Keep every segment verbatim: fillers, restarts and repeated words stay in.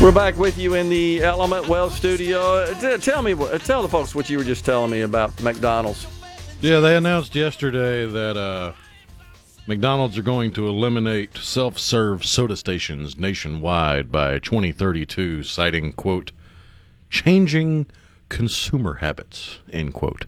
We're back with you in the Element Wealth studio. T- tell me, tell the folks what you were just telling me about McDonald's. Yeah, they announced yesterday that uh, McDonald's are going to eliminate self-serve soda stations nationwide by twenty thirty-two, citing, quote, changing consumer habits, end quote.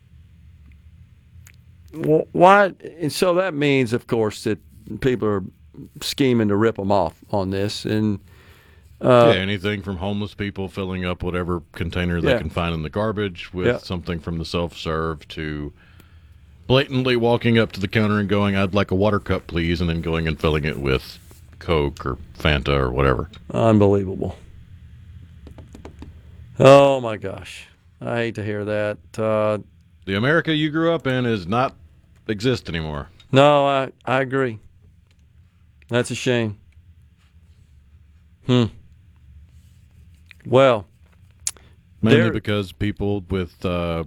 Well, why? And so that means, of course, that people are scheming to rip them off on this. And uh, yeah, anything from homeless people filling up whatever container they yeah. can find in the garbage with yeah. something from the self-serve to blatantly walking up to the counter and going, I'd like a water cup, please, and then going and filling it with Coke or Fanta or whatever. Unbelievable. Oh, my gosh. I hate to hear that. Uh, the America you grew up in is not exist anymore. No, I, I agree. That's a shame. Hmm. Well, mainly there, because people with uh,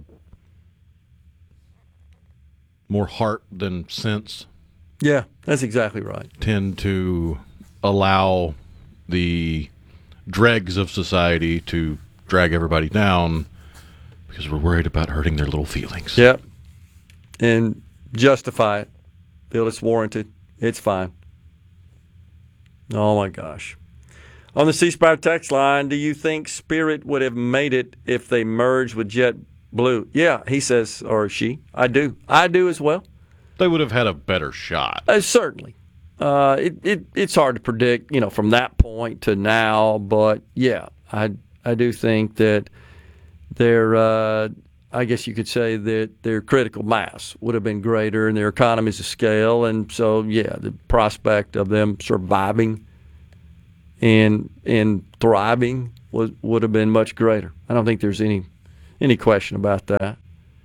more heart than sense. Yeah, that's exactly right. Tend to allow the dregs of society to drag everybody down because we're worried about hurting their little feelings. Yep. And justify it. Feel it's warranted. It's fine. Oh, my gosh. On the C Spire text line, do you think Spirit would have made it if they merged with JetBlue? Yeah, he says, or she. I do. I do as well. They would have had a better shot. Uh, certainly. Uh, it, it it's hard to predict, you know, from that point to now. But, yeah, I, I do think that their, uh, I guess you could say that their critical mass would have been greater and their economies of scale. And so, yeah, the prospect of them surviving and and thriving was, would have been much greater. I don't think there's any any question about that.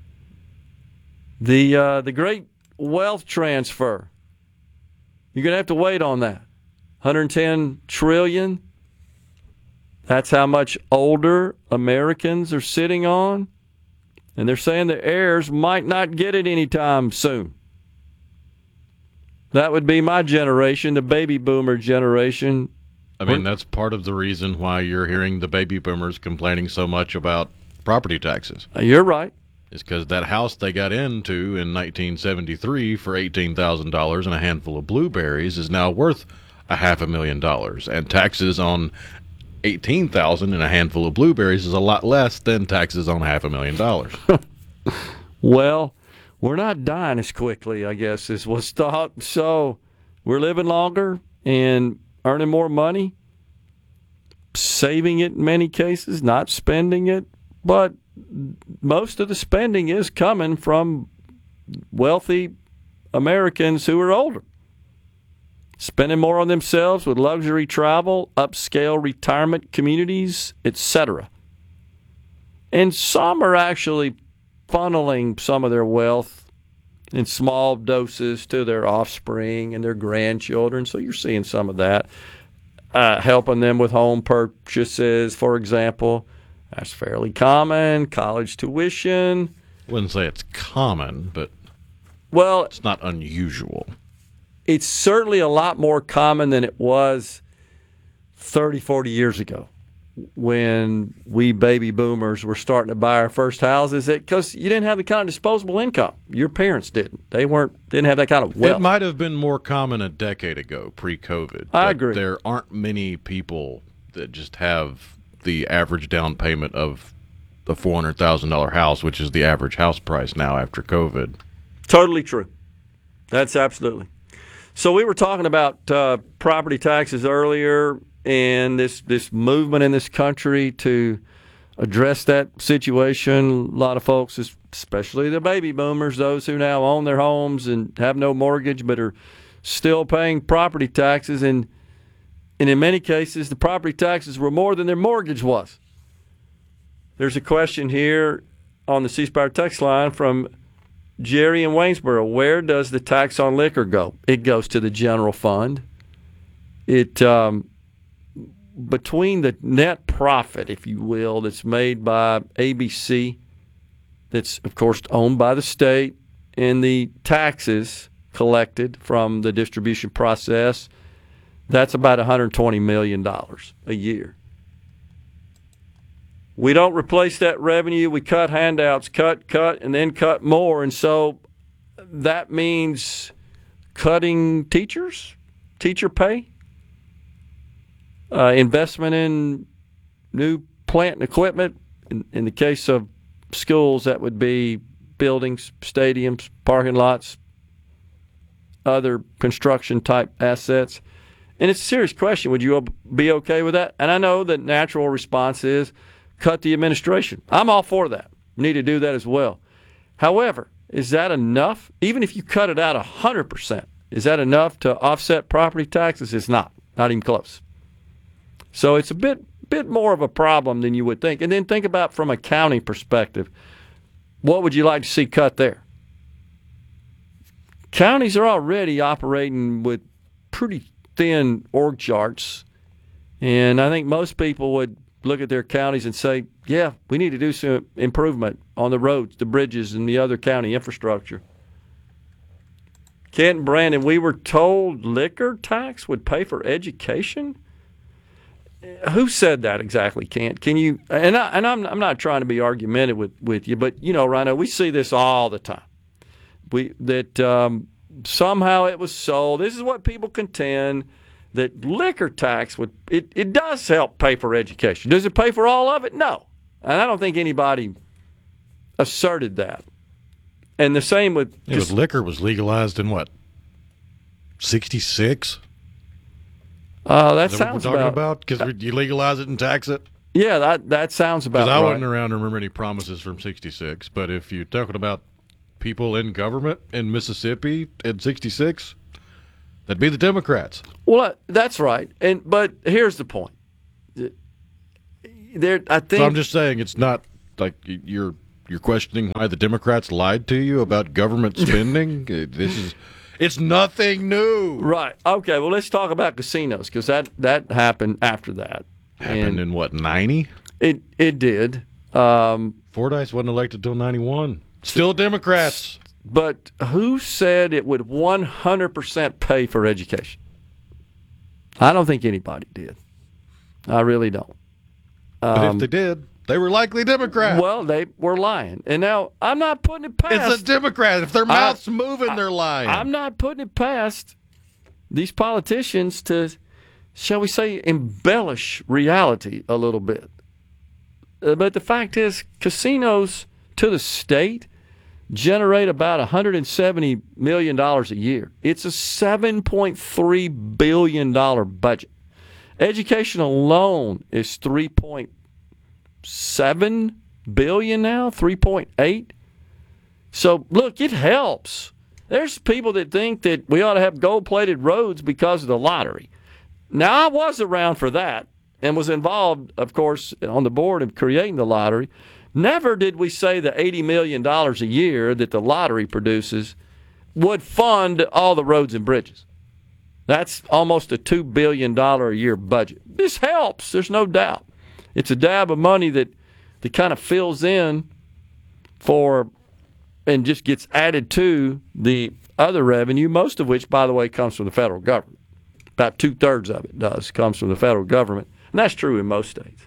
The uh, the great wealth transfer. You're going to have to wait on that. one hundred ten trillion dollars. That's how much older Americans are sitting on. And they're saying the heirs might not get it anytime soon. That would be my generation, the baby boomer generation. I mean, that's part of the reason why you're hearing the baby boomers complaining so much about property taxes. You're right. It's because that house they got into in nineteen seventy-three for eighteen thousand dollars and a handful of blueberries is now worth a half a million dollars. And taxes on eighteen thousand dollars and a handful of blueberries is a lot less than taxes on half a million dollars. Well, we're not dying as quickly, I guess, is what's thought. So we're living longer and earning more money, saving it in many cases, not spending it. But most of the spending is coming from wealthy Americans who are older, spending more on themselves with luxury travel, upscale retirement communities, et cetera. And some are actually funneling some of their wealth in small doses to their offspring and their grandchildren. So you're seeing some of that, uh, helping them with home purchases, for example. That's fairly common. College tuition. I wouldn't say it's common, but well, it's not unusual. It's certainly a lot more common than it was thirty, forty years ago when we baby boomers were starting to buy our first houses, because you didn't have the kind of disposable income. Your parents didn't. They weren't didn't have that kind of wealth. It might have been more common a decade ago, pre-COVID. I agree. There aren't many people that just have the average down payment of the four hundred thousand dollars house, which is the average house price now after COVID. Totally true. That's absolutely. So we were talking about uh, property taxes earlier, and this, this movement in this country to address that situation. A lot of folks, especially the baby boomers, those who now own their homes and have no mortgage but are still paying property taxes, and and in many cases the property taxes were more than their mortgage was. There's a question here on the C Spire text line from Jerry in Waynesboro. Where does the tax on liquor go? It goes to the general fund. It um, between the net profit, if you will, that's made by A B C, that's of course owned by the state, and the taxes collected from the distribution process, that's about one hundred twenty million dollars a year. We don't replace that revenue. We cut handouts, cut, cut, and then cut more. And so that means cutting teachers, teacher pay, uh, investment in new plant and equipment. In, in the case of schools, that would be buildings, stadiums, parking lots, other construction type assets. And it's a serious question. Would you be okay with that? And I know that natural response is cut the administration. I'm all for that. We need to do that as well. However, is that enough? Even if you cut it out one hundred percent, is that enough to offset property taxes? It's not. Not even close. So it's a bit bit more of a problem than you would think. And then think about from a county perspective. What would you like to see cut there? Counties are already operating with pretty thin org charts. And I think most people would look at their counties and say, yeah, we need to do some improvement on the roads, the bridges, and the other county infrastructure. Kent and Brandon, we were told liquor tax would pay for education? Who said that exactly, Kent? Can you, and, I, and I'm, I'm not trying to be argumentative with, with you, but, you know, Rhino, we see this all the time. We That um, somehow it was sold. This is what people contend, that liquor tax would, it, it does help pay for education. Does it pay for all of it? No. And I don't think anybody asserted that. And the same with... Yeah, just, liquor was legalized in what, sixty-six? Uh, that Is that sounds what we're talking about... Because uh, you legalize it and tax it? Yeah, that, that sounds about right. right. I wasn't around to remember any promises from sixty-six, but if you're talking about people in government in Mississippi in sixty-six... that'd be the Democrats. Well, that's right. And but here's the point. There, I think. So I'm just saying, it's not like you're you're questioning why the Democrats lied to you about government spending. This is, it's nothing new. Right. Okay. Well, let's talk about casinos because that that happened after that. Happened and in what, ninety? It it did. Um, Fordyce wasn't elected till ninety-one. Still Democrats. But who said it would one hundred percent pay for education? I don't think anybody did. I really don't. But Um, if they did, they were likely Democrats. well, they were lying. And now I'm not putting it past. It's a Democrat. If their mouth's moving, I, they're lying. I'm not putting it past these politicians to, shall we say, embellish reality a little bit. Uh, but the fact is, casinos to the state generate about one hundred seventy million dollars a year. It's a seven point three billion dollars budget. Education alone is three point seven billion dollars now, three point eight. So, look, it helps. There's people that think that we ought to have gold-plated roads because of the lottery. Now, I was around for that and was involved, of course, on the board of creating the lottery. Never did we say the eighty million dollars a year that the lottery produces would fund all the roads and bridges. That's almost a two billion dollars a year budget. This helps, there's no doubt. It's a dab of money that, that kind of fills in for and just gets added to the other revenue, most of which, by the way, comes from the federal government. About two-thirds of it does, comes from the federal government. And that's true in most states.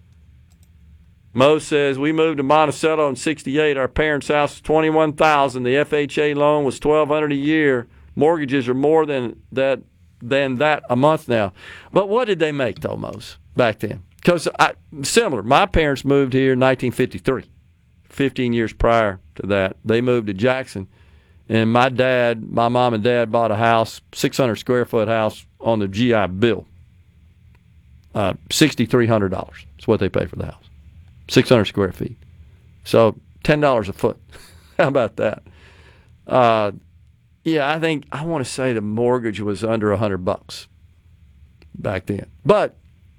Mo says, we moved to Monticello in sixty-eight. Our parents' house was twenty-one thousand dollars. The F H A loan was twelve hundred dollars a year. Mortgages are more than that than that a month now. But what did they make, though, Mose, back then? Because similar, my parents moved here in nineteen fifty-three, fifteen years prior to that. They moved to Jackson. And my dad, my mom and dad bought a house, six hundred square foot house on the G I Bill. Uh, six thousand three hundred dollars is what they paid for the house. six hundred square feet. So ten dollars a foot. How about that? Uh, yeah, I think, I want to say the mortgage was under one hundred bucks back then. But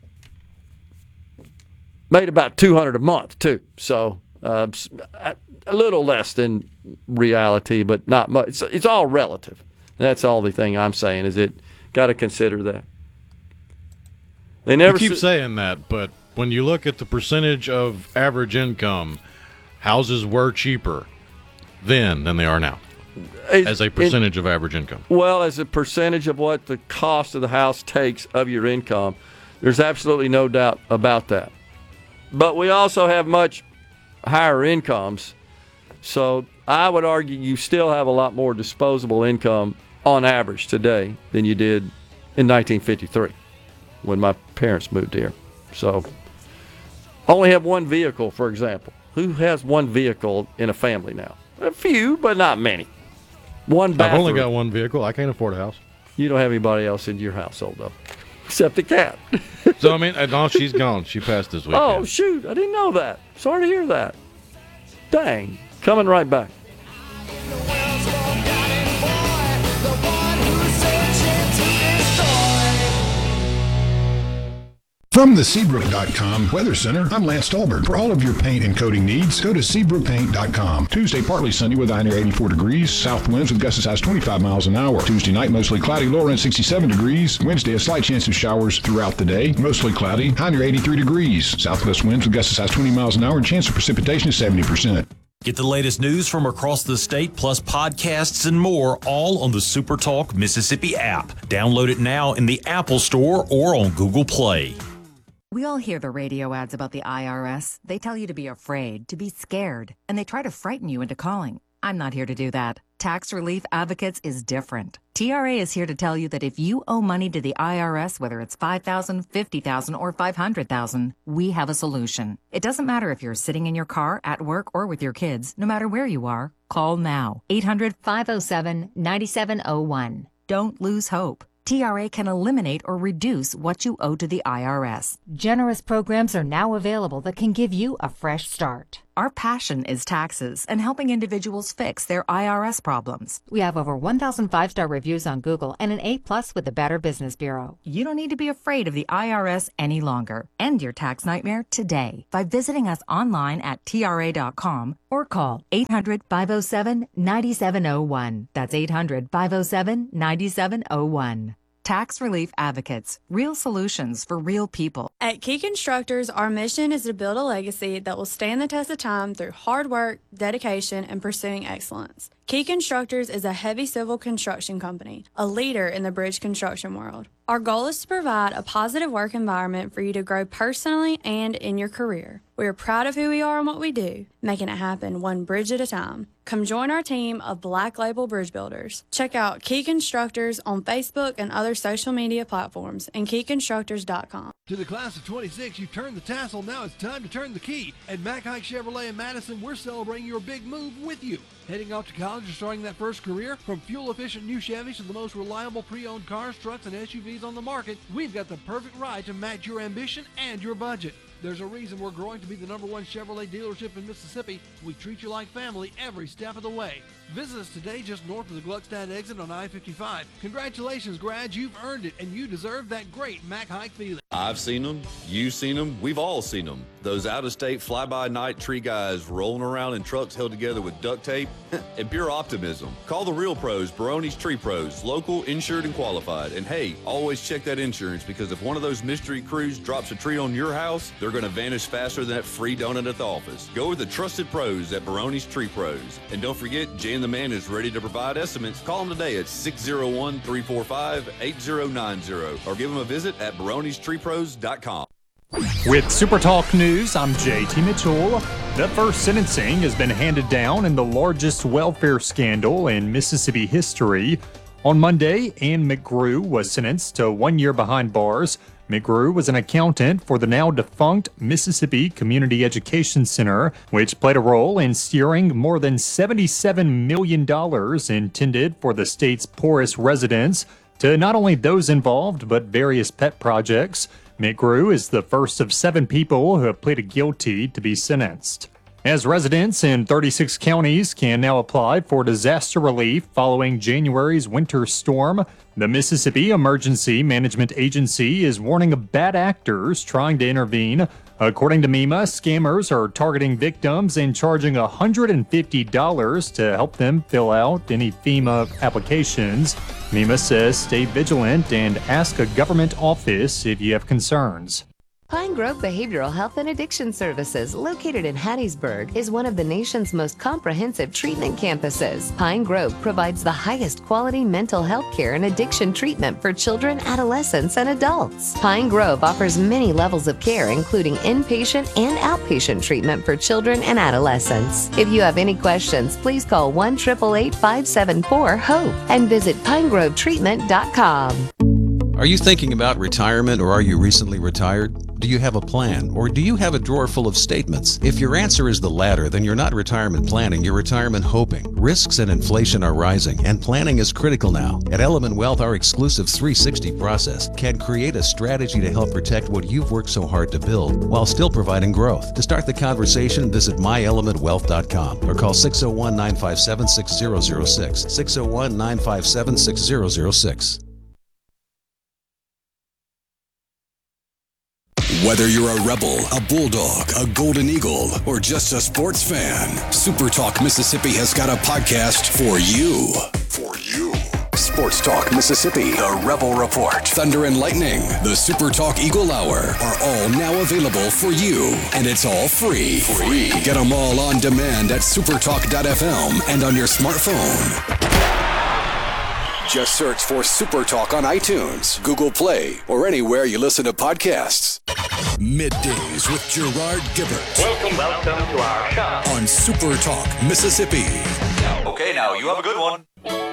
made about two hundred a month, too. So uh, a little less than reality, but not much. It's, it's all relative. That's all the thing I'm saying is it got to consider that. They never you keep s- saying that, but when you look at the percentage of average income, houses were cheaper then than they are now, as a percentage it, of average income. Well, as a percentage of what the cost of the house takes of your income, there's absolutely no doubt about that. but we also have much higher incomes. So I would argue you still have a lot more disposable income on average today than you did in nineteen fifty-three when my parents moved here. So only have one vehicle, for example. Who has one vehicle in a family now? A few, but not many. One bathroom. I've only got one vehicle. I can't afford a house. You don't have anybody else in your household, though, except the cat. So, I mean, no, she's gone. She passed this weekend. Oh, shoot. I didn't know that. Sorry to hear that. Dang. Coming right back. From the Seabrook dot com Weather Center, I'm Lance Stolberg. For all of your paint and coating needs, go to Seabrook Paint dot com. Tuesday, partly sunny with a high near eighty-four degrees. South winds with gusts as high as twenty-five miles an hour. Tuesday night, mostly cloudy, lower end sixty-seven degrees. Wednesday, a slight chance of showers throughout the day. Mostly cloudy, high near eighty-three degrees. Southwest winds with gusts as high as twenty miles an hour and chance of precipitation is seventy percent. Get the latest news from across the state, plus podcasts and more, all on the SuperTalk Mississippi app. Download it now in the Apple Store or on Google Play. We all hear the radio ads about the I R S. They tell you to be afraid, to be scared, and they try to frighten you into calling. I'm not here to do that. Tax Relief Advocates is different. T R A is here to tell you that if you owe money to the I R S, whether it's five thousand dollars, fifty thousand dollars, or five hundred thousand dollars, we have a solution. It doesn't matter if you're sitting in your car, at work, or with your kids. No matter where you are, call now. eight hundred, five oh seven, nine seven oh one. Don't lose hope. T R A can eliminate or reduce what you owe to the I R S. Generous programs are now available that can give you a fresh start. Our passion is taxes and helping individuals fix their I R S problems. We have over one thousand five-star reviews on Google and an A plus with the Better Business Bureau. You don't need to be afraid of the I R S any longer. End your tax nightmare today by visiting us online at T R A dot com or call eight hundred, five oh seven, nine seven oh one. That's eight hundred, five oh seven, nine seven oh one. Tax Relief Advocates, real solutions for real people. At Key Constructors, our mission is to build a legacy that will stand the test of time through hard work, dedication, and pursuing excellence. Key Constructors is a heavy civil construction company, a leader in the bridge construction world. Our goal is to provide a positive work environment for you to grow personally and in your career. We are proud of who we are and what we do, making it happen one bridge at a time. Come join our team of Black Label Bridge Builders. Check out Key Constructors on Facebook and other social media platforms and key constructors dot com. To the class of twenty-six, you've turned the tassel, now it's time to turn the key. At Mac Hike Chevrolet in Madison, we're celebrating your big move with you. Heading off to college or starting that first career? From fuel-efficient new Chevys to the most reliable pre-owned cars, trucks, and S U Vs on the market, we've got the perfect ride to match your ambition and your budget. There's a reason we're growing to be the number one Chevrolet dealership in Mississippi. We treat you like family every step of the way. Visit us today just north of the Gluckstadt exit on I fifty-five. Congratulations, grads. You've earned it, and you deserve that great Mac Hike feeling. I've seen them. You've seen them. We've all seen them. Those out-of-state fly-by-night tree guys rolling around in trucks held together with duct tape and pure optimism. Call the real pros, Barone's Tree Pros, local, insured, and qualified. And hey, always check that insurance, because if one of those mystery crews drops a tree on your house, they're going to vanish faster than that free donut at the office. Go with the trusted pros at Barone's Tree Pros. And don't forget, Jay and the man is ready to provide estimates. Call them today at six oh one, three four five, eight oh nine oh or give them a visit at barones tree pros dot com. With SuperTalk News, I'm J T Mitchell. The first sentencing has been handed down in the largest welfare scandal in Mississippi history. On Monday, Ann McGrew was sentenced to one year behind bars. McGrew was an accountant for the now defunct Mississippi Community Education Center, which played a role in steering more than seventy-seven million dollars intended for the state's poorest residents to not only those involved, but various pet projects. McGrew is the first of seven people who have pleaded guilty to be sentenced. As residents in thirty-six counties can now apply for disaster relief following January's winter storm, the Mississippi Emergency Management Agency is warning of bad actors trying to intervene. According to MEMA, scammers are targeting victims and charging one hundred fifty dollars to help them fill out any FEMA applications. MEMA says stay vigilant and ask a government office if you have concerns. Pine Grove Behavioral Health and Addiction Services, located in Hattiesburg, is one of the nation's most comprehensive treatment campuses. Pine Grove provides the highest quality mental health care and addiction treatment for children, adolescents, and adults. Pine Grove offers many levels of care, including inpatient and outpatient treatment for children and adolescents. If you have any questions, please call one eight eight eight, five seven four, HOPE and visit pine grove treatment dot com. Are you thinking about retirement, or are you recently retired? Do you have a plan, or do you have a drawer full of statements? If your answer is the latter, then you're not retirement planning, you're retirement hoping. Risks and inflation are rising, and planning is critical now. At Element Wealth, our exclusive three sixty process can create a strategy to help protect what you've worked so hard to build while still providing growth. To start the conversation, visit my element wealth dot com or call six oh one, nine five seven, six oh oh six, six oh one, nine five seven, six oh oh six. Whether you're a Rebel, a Bulldog, a Golden Eagle, or just a sports fan, Super Talk Mississippi has got a podcast for you. For you. Sports Talk Mississippi, the Rebel Report, Thunder and Lightning, the Super Talk Eagle Hour are all now available for you. And it's all free. Free. Get them all on demand at supertalk dot f m and on your smartphone. Just search for Super Talk on iTunes, Google Play, or anywhere you listen to podcasts. Middays with Gerard Gibbert. Welcome, welcome to our show. On Super Talk Mississippi. Okay, now you have a good one.